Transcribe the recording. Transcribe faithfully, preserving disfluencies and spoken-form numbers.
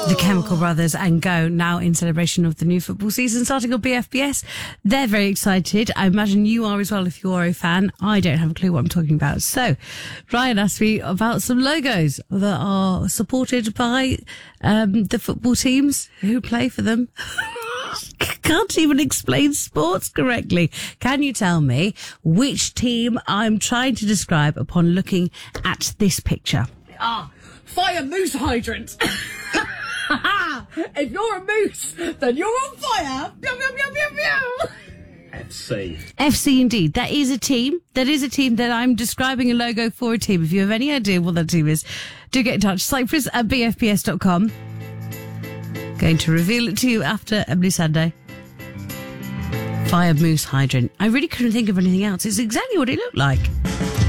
The Chemical Brothers and Go, now in celebration of the new football season starting on B F B S. They're very excited. I imagine you are as well if you're a fan. I don't have a clue what I'm talking about. So, Ryan asked me about some logos that are supported by um, the football teams who play for them. Can't even explain sports correctly. Can you tell me which team I'm trying to describe upon looking at this picture? Ah, fire moose hydrant. If you're a moose, then you're on fire. Pew, pew, pew, pew, pew. F C. F C indeed. That is a team. That is a team that I'm describing a logo for a team. If you have any idea what that team is, do get in touch. Cyprus at b f p s dot com. Going to reveal it to you after Emily Sunday. Fire moose hydrant. I really couldn't think of anything else. It's exactly what it looked like.